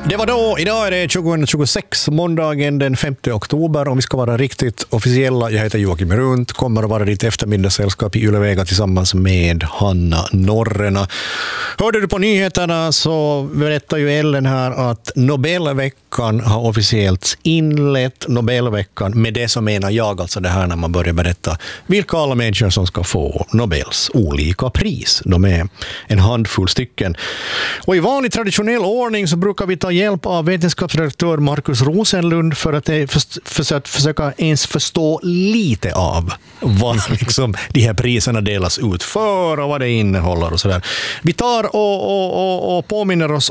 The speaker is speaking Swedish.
Det var då, idag är det 2026, måndagen den 5 oktober. Om vi ska vara riktigt officiella, jag heter Joakim Runt, kommer att vara ditt eftermiddagssällskap i Ylevega tillsammans med Hanna Norrena. Hörde du på nyheterna så berättar ju Ellen här att Nobelveckan har officiellt inlett. Nobelveckan, med det som menar jag alltså det här när man börjar berätta vilka alla människor som ska få Nobels olika pris. De är en handfull stycken. Och i vanlig traditionell ordning så brukar vi ta hjälp av vetenskapsredaktör Markus Rosenlund för att försöka ens förstå lite av vad liksom de här priserna delas ut för och vad det innehåller och sådär. Vi tar och påminner oss